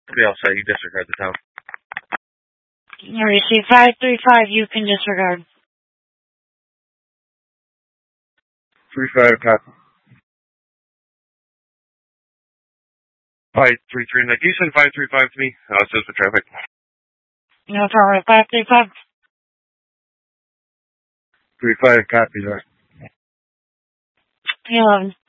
Be all set. You disregard the town. You receive 535. You can disregard. 35, copy. 533. Now, can you send 535 to me? It says for traffic. No problem. 535. 35, copy, sir. 11.